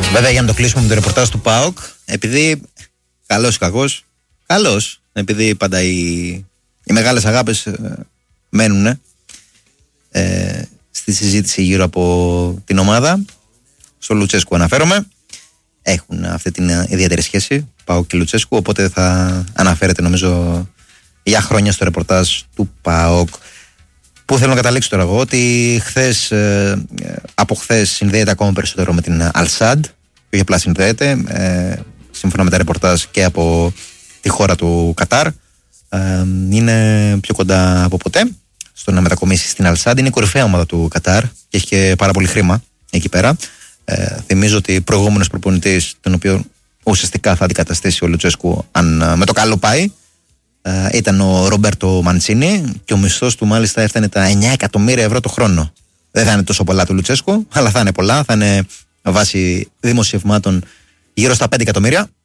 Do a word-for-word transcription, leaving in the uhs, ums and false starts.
Βέβαια, για να το κλείσουμε με το ρεπορτάζ του ΠΑΟΚ, επειδή καλός ή κακός, καλός, επειδή πάντα οι, οι μεγάλες αγάπες ε, μένουν ε, στη συζήτηση γύρω από την ομάδα, στο Λουτσέσκου αναφέρομαι, έχουν αυτή την ιδιαίτερη σχέση, ΠΑΟΚ και Λουτσέσκου, οπότε θα αναφέρεται νομίζω για χρόνια στο ρεπορτάζ του ΠΑΟΚ. Πού θέλω να καταλήξω τώρα εγώ, ότι χθες, ε, από χθες συνδέεται ακόμα περισσότερο με την Αλσάντ, και όχι απλά συνδέεται, ε, σύμφωνα με τα ρεπορτάζ και από τη χώρα του Κατάρ, ε, είναι πιο κοντά από ποτέ στο να μετακομίσει στην Αλσάντ. Είναι η κορυφαία ομάδα του Κατάρ και έχει και πάρα πολύ χρήμα εκεί πέρα. Ε, θυμίζω ότι προηγούμενος προπονητής, τον οποίο ουσιαστικά θα αντικαταστήσει ο Λουτσέσκου αν με το καλό πάει, Uh, ήταν ο Ρομπέρτο Μαντσίνι και ο μισθός του μάλιστα έφτανε τα εννιά εκατομμύρια ευρώ το χρόνο. Δεν θα είναι τόσο πολλά του Λουτσέσκου, αλλά θα είναι πολλά. Θα είναι βάσει δημοσιευμάτων γύρω στα πέντε εκατομμύρια.